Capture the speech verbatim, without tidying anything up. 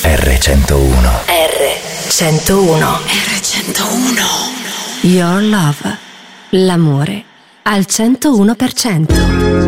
erre centouno. erre centouno. erre centouno. Your Love. L'amore al centouno per cento.